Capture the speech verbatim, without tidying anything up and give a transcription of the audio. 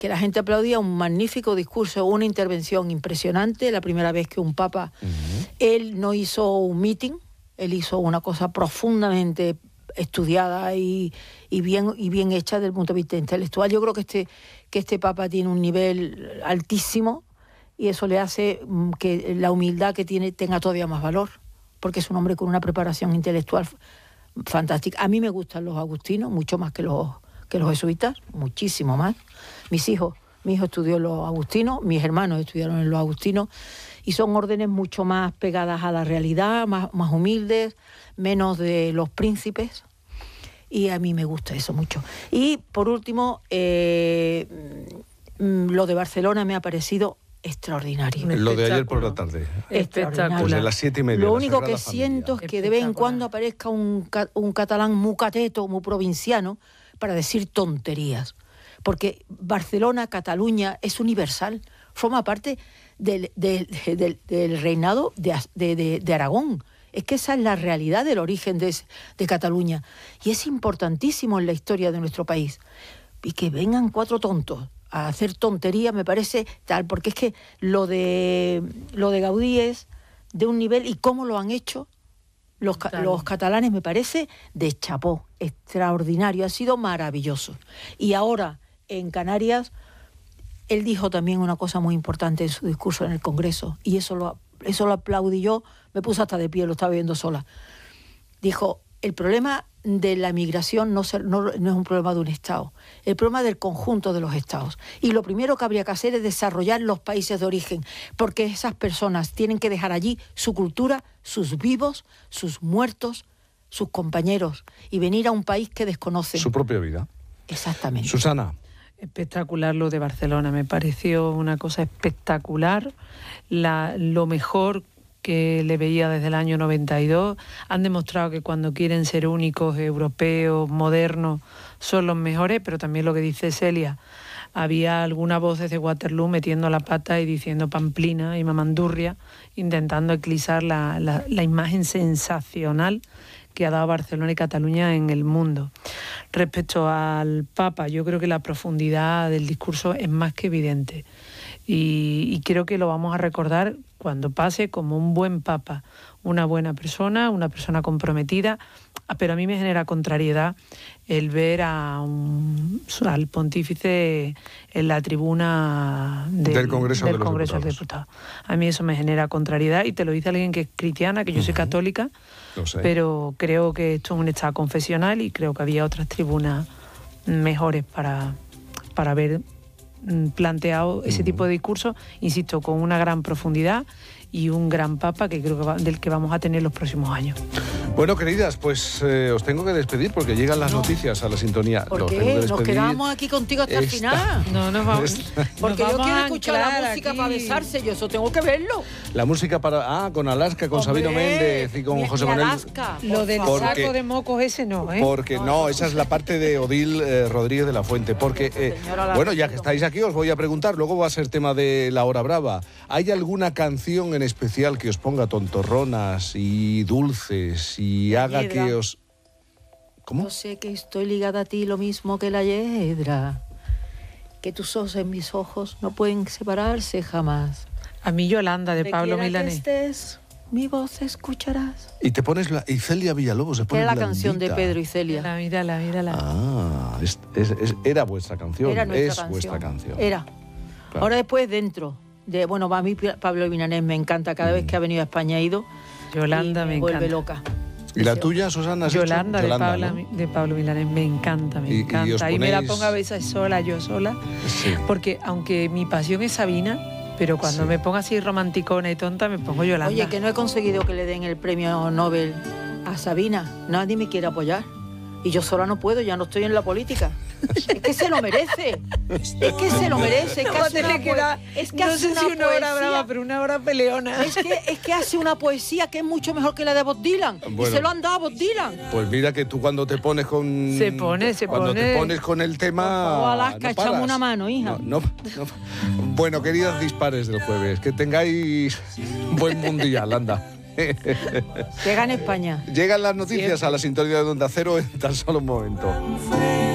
que la gente aplaudía, un magnífico discurso, una intervención impresionante, la primera vez que un papa, uh-huh. él no hizo un meeting, él hizo una cosa profundamente estudiada y, y, bien, y bien hecha desde el punto de vista intelectual. Yo creo que este, que este papa tiene un nivel altísimo y eso le hace que la humildad que tiene tenga todavía más valor, porque es un hombre con una preparación intelectual fantástica. A mí me gustan los agustinos, mucho más que los, que los jesuitas, muchísimo más. Mis hijos, mi hijo estudió en los agustinos, mis hermanos estudiaron en los agustinos, y son órdenes mucho más pegadas a la realidad, más, más humildes, menos de los príncipes, y a mí me gusta eso mucho. Y por último, eh, lo de Barcelona me ha parecido extraordinario. Lo de ayer por la tarde. Espectacular. Pues de las siete y media. Lo único que siento es que de vez en cuando aparezca un, un catalán muy cateto, muy provinciano, para decir tonterías. Porque Barcelona, Cataluña, es universal. Forma parte del, del, del, del reinado de, de, de, de Aragón. Es que esa es la realidad del origen de, de Cataluña. Y es importantísimo en la historia de nuestro país. Y que vengan cuatro tontos a hacer tonterías me parece tal, porque es que lo de lo de Gaudí es de un nivel, y cómo lo han hecho los, los catalanes me parece de chapó, extraordinario, ha sido maravilloso. Y ahora en Canarias él dijo también una cosa muy importante en su discurso en el Congreso, y eso lo, eso lo aplaudí yo, me puse hasta de pie, lo estaba viendo sola. Dijo, el problema de la migración no, ser, no, no es un problema de un Estado, el problema del conjunto de los Estados. Y lo primero que habría que hacer es desarrollar los países de origen, porque esas personas tienen que dejar allí su cultura, sus vivos, sus muertos, sus compañeros, y venir a un país que desconocen. Su propia vida. Exactamente. Susana. Espectacular lo de Barcelona, me pareció una cosa espectacular, la, lo mejor que le veía desde el año noventa y dos. Han demostrado que cuando quieren ser únicos, europeos, modernos, son los mejores, pero también lo que dice Celia, había algunas voces de Waterloo metiendo la pata y diciendo pamplina y mamandurria, intentando eclipsar la, la, la imagen sensacional que ha dado Barcelona y Cataluña en el mundo. Respecto al Papa, yo creo que la profundidad del discurso es más que evidente. Y, y creo que lo vamos a recordar cuando pase como un buen papa, una buena persona, una persona comprometida, pero a mí me genera contrariedad el ver a un, al pontífice en la tribuna del, del Congreso, del de, los Congreso de los Diputados. A mí eso me genera contrariedad, y te lo dice alguien que es cristiana, que yo uh-huh. soy católica, lo sé. Pero creo que esto es un estado confesional y creo que había otras tribunas mejores para, para haber planteado ese tipo de discurso, insisto, con una gran profundidad y un gran papa que creo que va, del que vamos a tener los próximos años. Bueno, queridas, pues eh, os tengo que despedir porque llegan las no. noticias a la sintonía. ¿Por qué? Nos quedamos aquí contigo hasta Esta, el final. No, nos vamos. Esta, porque nos yo vamos quiero escuchar la música aquí para besarse, yo eso tengo que verlo. La música para... Ah, con Alaska, con Hombre, Sabino Méndez y con mi, José mi Manuel. Alaska, lo del porque, saco de mocos ese no, ¿eh? Porque no, no, esa es la parte de Odil eh, Rodríguez de la Fuente. Porque, eh, bueno, ya que estáis aquí os voy a preguntar, luego va a ser tema de La Hora Brava. ¿Hay alguna canción en especial que os ponga tontorronas y dulces y la haga hiedra. que os... ¿Cómo? Yo sé que estoy ligada a ti lo mismo que la hiedra, que tus ojos en mis ojos no pueden separarse jamás. A mí Yolanda, de Donde Pablo quiera Milanés. Que estés, mi voz escucharás. Y te pones la... Y Celia Villalobos se pone Era la blandita. canción de Pedro y Celia. Mírala, mírala, mírala. Ah, es, es, es, era vuestra canción. Era nuestra es canción. vuestra canción. Era. Claro. Ahora después dentro. De, bueno, a mí Pablo Milanés me encanta. Cada mm. vez que ha venido a España he ido. Yolanda y me, me vuelve encanta. loca. ¿Y la tuya, Susana? ¿Has Yolanda, hecho? de, Yolanda Paula, ¿no? de Pablo Milanés, me encanta, me y, encanta. Y, ponéis... y me la pongo a veces sola, yo sola. Sí. Porque aunque mi pasión es Sabina, pero cuando sí. me pongo así romanticona y tonta, me pongo Yolanda. Oye, que no he conseguido que le den el premio Nobel a Sabina. Nadie me quiere apoyar. Y yo sola no puedo, ya no estoy en la política. Es que se lo merece. Es que se lo merece. Es que no hace una, que da, es que no hace sé una si una poesía, hora brava, pero una hora peleona. Es que, es que hace una poesía que es mucho mejor que la de Bob Dylan. Bueno, y se lo han dado a Bob Dylan. Pues mira que tú cuando te pones con... Se pone, se cuando pone. Cuando te pones con el tema... O Alaska, no echamos una mano, hija. No, no, no. Bueno, queridas dispares del jueves, que tengáis buen mundial, anda. Que gane España. Llegan las noticias Siempre. A la sintonía de Onda Cero en tan solo un momento.